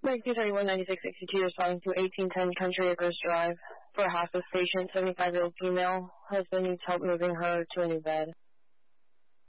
Mike 231-9662 responding to 1810 Country Acres Drive for a hospice patient, 75-year-old female. Husband needs help moving her to a new bed.